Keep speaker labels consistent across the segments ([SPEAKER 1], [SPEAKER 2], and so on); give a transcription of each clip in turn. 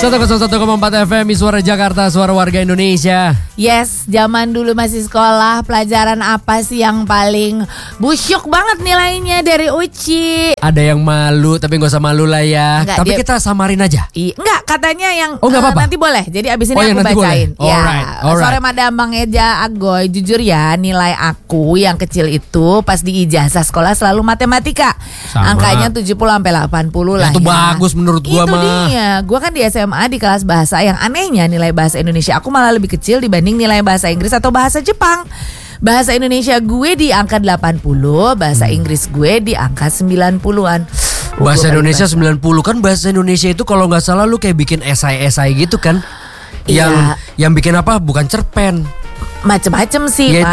[SPEAKER 1] 101,4 FM Suara Jakarta, suara warga Indonesia.
[SPEAKER 2] Yes, zaman dulu masih sekolah, pelajaran apa sih yang paling busyuk banget nilainya dari Uci?
[SPEAKER 1] Ada yang malu, tapi gak usah malu lah ya.
[SPEAKER 2] Enggak,
[SPEAKER 1] tapi kita samarin aja.
[SPEAKER 2] Enggak, katanya yang
[SPEAKER 1] gak apa-apa.
[SPEAKER 2] nanti boleh. Jadi abis ini
[SPEAKER 1] yang
[SPEAKER 2] aku bacain.
[SPEAKER 1] Boleh. Alright.
[SPEAKER 2] Sore Madam Bang Eja Agoy, jujur ya, nilai aku yang kecil itu pas di ijazah sekolah selalu matematika.
[SPEAKER 1] Sama.
[SPEAKER 2] Angkanya 70 sampai 80 lah.
[SPEAKER 1] Itu
[SPEAKER 2] ya.
[SPEAKER 1] bagus menurut gua mah.
[SPEAKER 2] Itu dia. Gua kan di SMA di kelas bahasa, yang anehnya nilai bahasa Indonesia aku malah lebih kecil dibanding nilai bahasa Inggris atau bahasa Jepang. Bahasa Indonesia gue di angka 80, bahasa Inggris gue di angka 90-an.
[SPEAKER 1] Bahasa Indonesia 90 kan, bahasa Indonesia itu kalau nggak salah lu kayak bikin esai-esai gitu kan. Yang bikin apa? Bukan cerpen.
[SPEAKER 2] Macem-macem sih,
[SPEAKER 1] ya,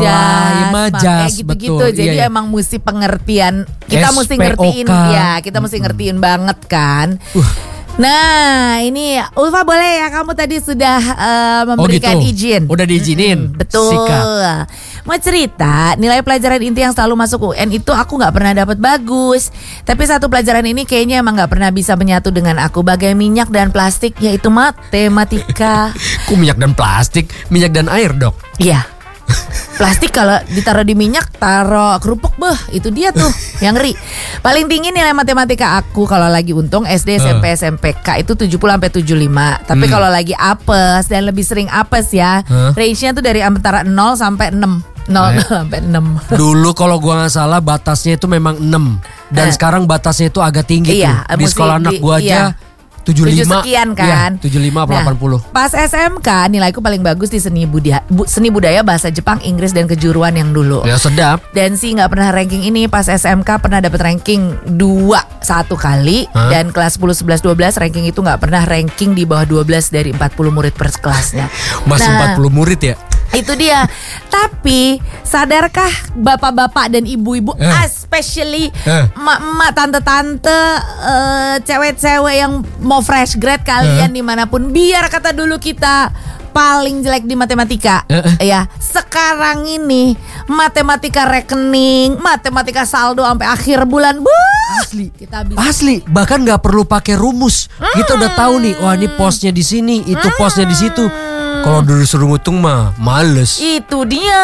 [SPEAKER 1] majas,
[SPEAKER 2] gitu-gitu.
[SPEAKER 1] betul.
[SPEAKER 2] Jadi emang mesti pengertian. Kita mesti ngertiin ya, kita mesti ngertiin banget kan. Nah, ini Ulfa boleh ya, kamu tadi sudah memberikan izin.
[SPEAKER 1] Udah diizinin.
[SPEAKER 2] Betul.
[SPEAKER 1] Sika.
[SPEAKER 2] Mau cerita, nilai pelajaran inti yang selalu masuk UN itu aku gak pernah dapat bagus. Tapi satu pelajaran ini kayaknya emang gak pernah bisa menyatu dengan aku. Bagai minyak dan plastik, yaitu matematika.
[SPEAKER 1] Kok minyak dan plastik? Minyak dan air, Dok?
[SPEAKER 2] Iya. Plastik kalau ditaruh di minyak, taruh kerupuk, itu dia tuh yang ngeri. Paling tinggi nilai matematika aku kalau lagi untung SD, SMP, SMPK itu 70 sampai 75. Tapi kalau lagi apes dan lebih sering apes ya, range-nya tuh dari antara 0 sampai 6. 0 sampai 6.
[SPEAKER 1] Dulu kalau gua nggak salah batasnya itu memang 6. Dan sekarang batasnya itu agak tinggi tuh. Di sekolah anak gua aja 75
[SPEAKER 2] sekian kan.
[SPEAKER 1] 75 atau 80.
[SPEAKER 2] Pas SMK nilaiku paling bagus di seni budaya, bahasa Jepang, Inggris dan kejuruan yang dulu.
[SPEAKER 1] Ya sedap.
[SPEAKER 2] Dan sih nggak pernah ranking ini. Pas SMK pernah dapat ranking 2 1 kali. Dan kelas 10, 11, 12 ranking itu nggak pernah ranking di bawah 12 dari 40 murid per kelasnya.
[SPEAKER 1] Masih 40 murid ya?
[SPEAKER 2] Itu dia. Tapi sadarkah bapak-bapak dan ibu-ibu, especially emak-emak, tante-tante, cewek-cewek yang mau fresh grad kalian dimanapun, biar kata dulu kita paling jelek di matematika, ya sekarang ini matematika rekening, matematika saldo sampai akhir bulan,
[SPEAKER 1] asli,
[SPEAKER 2] kita bisa.
[SPEAKER 1] Asli, bahkan nggak perlu pakai rumus, kita udah tahu nih, wah ini posnya di sini, itu posnya di situ. Kalau disuruh ngitung mah males.
[SPEAKER 2] Itu dia.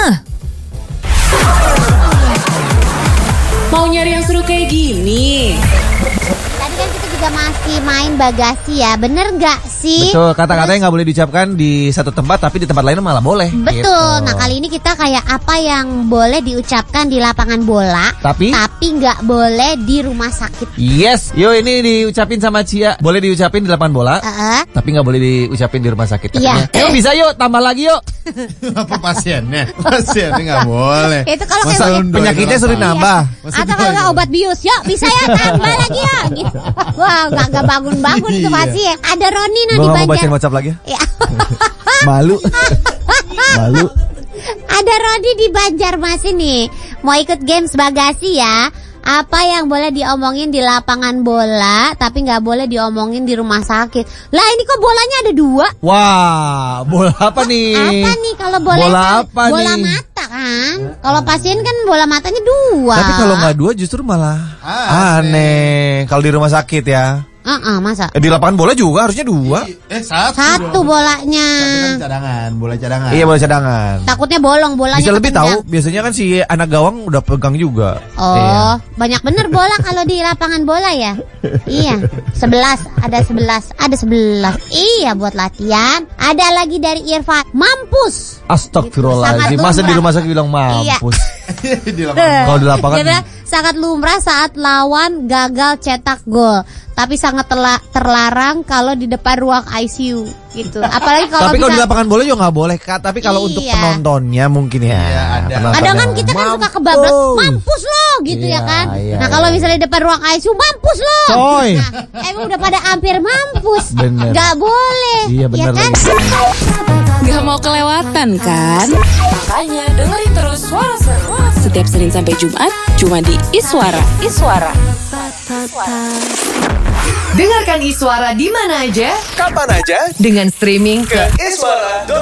[SPEAKER 3] Mau nyari yang seru kayak gini?
[SPEAKER 4] Tadi kan kita juga masih main bagasi ya, bener gak sih?
[SPEAKER 5] Betul, kata-katanya gak boleh diucapkan di satu tempat, tapi di tempat lain malah boleh.
[SPEAKER 4] Betul, gitu. Nah kali ini kita kayak apa yang boleh diucapkan di lapangan bola, tapi gak boleh di rumah sakit.
[SPEAKER 5] Yes, yuk ini diucapin sama Cia. Boleh diucapin di lapangan bola, tapi gak boleh diucapin di rumah sakit.
[SPEAKER 4] Iya.
[SPEAKER 5] Yuk bisa yuk, tambah lagi yuk.
[SPEAKER 6] Apa pasiennya? Pasiennya gak boleh.
[SPEAKER 4] Itu kalau
[SPEAKER 5] penyakitnya suruh nambah.
[SPEAKER 4] Atau kalau gak obat bius, yuk bisa ya tambah lagi ya gitu. Wah gak bangun-bangun tuh pasien. Ada Roni di
[SPEAKER 5] Banjar.
[SPEAKER 4] Banjar.
[SPEAKER 5] Mau bacain WhatsApp lagi ya? Malu.
[SPEAKER 4] Ada Roni di Banjarmasin nih, mau ikut games bagasi ya. Apa yang boleh diomongin di lapangan bola, tapi nggak boleh diomongin di rumah sakit. Lah ini kok bolanya ada 2?
[SPEAKER 5] Wah, bola apa nih?
[SPEAKER 4] Apa nih kalau bola mata kan? Kalau pasien kan bola matanya 2.
[SPEAKER 5] Tapi kalau nggak 2 justru malah aneh. Kalau di rumah sakit ya.
[SPEAKER 4] Masa?
[SPEAKER 5] Di lapangan bola juga harusnya 2.
[SPEAKER 4] Satu bolanya.
[SPEAKER 6] Tapi kan cadangan, bola cadangan.
[SPEAKER 5] Iya, bola cadangan.
[SPEAKER 4] Takutnya bolong bolanya.
[SPEAKER 5] Bisa lebih
[SPEAKER 4] ketenggak.
[SPEAKER 5] tahu. Biasanya kan si anak gawang udah pegang juga.
[SPEAKER 4] Oh, banyak bener bola kalau di lapangan bola ya. Iya, 11, ada 11. Iya, buat latihan. Ada lagi dari Irfan, mampus.
[SPEAKER 5] Astagfirullahaladzim. Masa di rumah sakit bilang mampus?
[SPEAKER 6] Di lapangan.
[SPEAKER 5] Kalau di lapangan
[SPEAKER 4] sangat lumrah saat lawan gagal cetak gol, tapi sangat terlarang kalau di depan ruang ICU gitu. Apalagi kalau
[SPEAKER 5] tapi kalau di lapangan bola juga nggak boleh, Kak. Tapi kalau untuk penontonnya mungkin ya.
[SPEAKER 6] Iya, ada.
[SPEAKER 4] Kadang kan kita kan suka kebablas, mampus lo gitu ya kan. Nah kalau misalnya di depan ruang ICU, mampus lo.
[SPEAKER 5] Coy.
[SPEAKER 4] Nah, emang udah pada hampir mampus.
[SPEAKER 5] Bener.
[SPEAKER 4] Gak boleh.
[SPEAKER 5] Iya benar
[SPEAKER 4] ya kan?
[SPEAKER 3] Gak mau kelewatan kan? Makanya dengerin terus Suara Seru setiap Senin sampai Jumat cuma di Iswara.
[SPEAKER 7] Dengarkan Iswara di mana aja,
[SPEAKER 8] kapan aja
[SPEAKER 7] dengan streaming
[SPEAKER 8] ke iswara.com.